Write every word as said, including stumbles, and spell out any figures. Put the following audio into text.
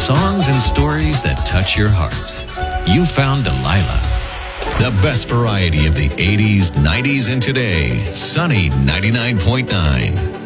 songs and stories that touch your heart. You found Delilah. The best variety of the eighties, nineties, and today. Sunny ninety-nine point nine.